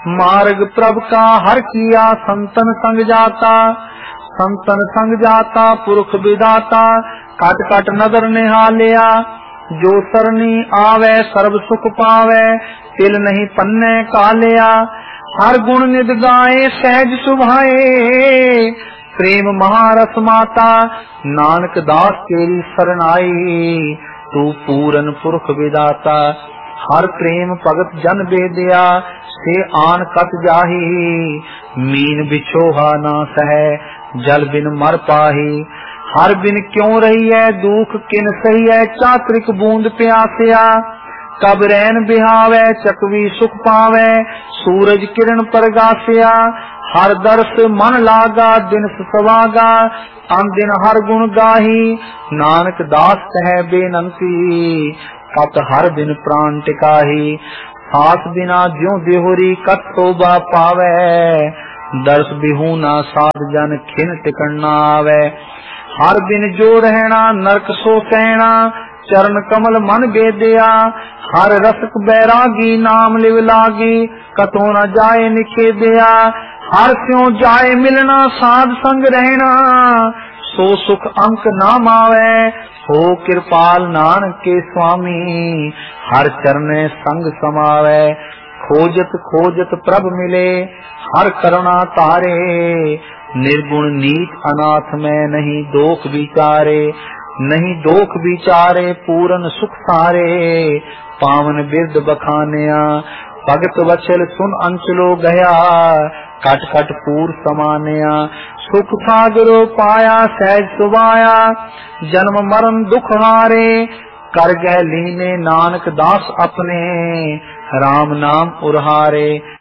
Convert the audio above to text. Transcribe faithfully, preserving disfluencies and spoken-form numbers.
मार्ग प्रभ का हर किया संतन संग जाता, संतन संग जाता पुरख विदाता, कट कट नदर निहालिया, जो सरनी आवे सर्व सुख पावे, तिल नहीं पन्ने कालिया, हर गुण निद गाए सहज सुभाए, प्रेम महारस माता, नानक दास तेरी शरण आई, तू पूरन पुरख विदाता, हर प्रेम भगत जन बेदिया, से आन कत जाही, मीन बिछोहा ना सह, जल बिन मर पाही, हर बिन क्यों रही है दुख किन सही है, चातरिक बूंद प्यासिया, कब रैन बिहावे चकवी सुख पावे, सूरज किरण परगासिया, हर दर्श मन लागा दिन सवागा, अन दिन हर गुण गाही, नानक दास कह बेनंती, कत हर दिन प्राण टिकाही, सास बिना ज्यों देहोरी कत शोभा पावे, दर्श बिहूना साध जन खिन टिकन ना आवे, हर बिन जो रहना नरक सो सहना, चरण कमल मन बेदिया, हर रसक बैरागी नाम लिव लागी, कतो न जाए निखेदिया, हर स्यों जाए मिलना साध संग रहना, सो सुख अंक नाम आवे, हो कृपाल नानक के स्वामी, हर चरणे संग समावे, खोजत खोजत प्रभ मिले, हर करुणा तारे, निर्गुण नीच अनाथ में नहीं दोख विचारे, नहीं दोख विचारे पूरन सुख सारे, पावन बिरद बखानिया, भगत वचल सुन अंचलो गया, कट कट पूर समानिया, सुख सागरो पाया सहज सुभाया, जन्म मरण दुख हारे, कर गह लीने नानक दास अपने, राम नाम उरहारे,